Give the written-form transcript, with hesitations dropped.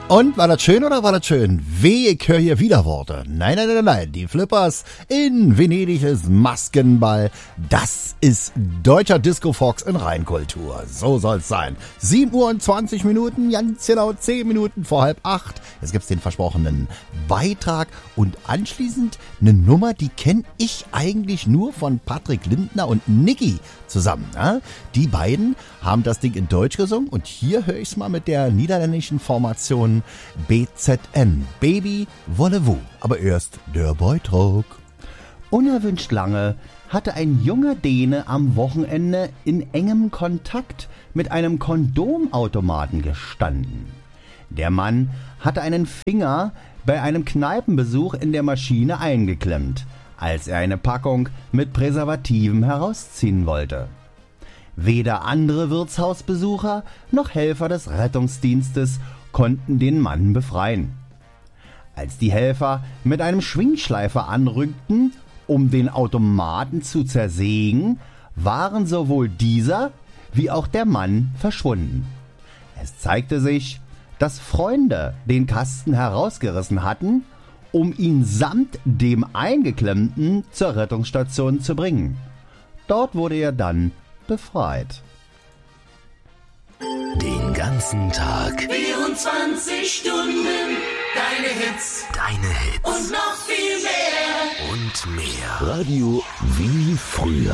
Und war das schön oder war das schön? Weh, ich höre hier wieder Worte. Nein. Die Flippers in Venedig ist Maskenball. Das ist deutscher Disco-Fox in Reinkultur. So soll's sein. 7 Uhr und 20 Minuten, ganz genau 10 Minuten vor 7:30. Jetzt gibt's den versprochenen Beitrag und anschließend eine Nummer, die kenne ich eigentlich nur von Patrick Lindner und Niki zusammen. Ne? Die beiden haben das Ding in Deutsch gesungen und hier höre ich's mal mit der niederländischen Formation BZN, Baby Volley-Vous. Aber erst der Beitrag. Unerwünscht lange hatte ein junger Däne am Wochenende in engem Kontakt mit einem Kondomautomaten gestanden. Der Mann hatte einen Finger bei einem Kneipenbesuch in der Maschine eingeklemmt, als er eine Packung mit Präservativen herausziehen wollte. Weder andere Wirtshausbesucher noch Helfer des Rettungsdienstes konnten den Mann befreien. Als die Helfer mit einem Schwingschleifer anrückten, um den Automaten zu zersägen, waren sowohl dieser wie auch der Mann verschwunden. Es zeigte sich, dass Freunde den Kasten herausgerissen hatten, um ihn samt dem Eingeklemmten zur Rettungsstation zu bringen. Dort wurde er dann befreit. Den ganzen Tag. 24 Stunden. Deine Hits. Deine Hits. Und noch viel mehr. Und mehr. Radio wie früher.